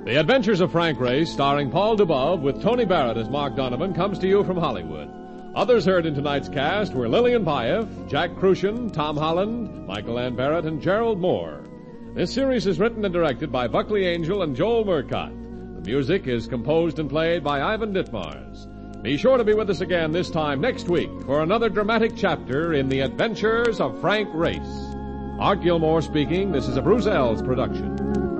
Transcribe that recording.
The Adventures of Frank Race, starring Paul Dubov with Tony Barrett as Mark Donovan, comes to you from Hollywood. Others heard in tonight's cast were Lillian Buyeff, Jack Crucian, Tom Holland, Michael Ann Barrett, and Gerald Moore. This series is written and directed by Buckley Angel and Joel Murcott. The music is composed and played by Ivan Ditmars. Be sure to be with us again this time next week for another dramatic chapter in The Adventures of Frank Race. Art Gilmore speaking. This is a Bruce Ells production.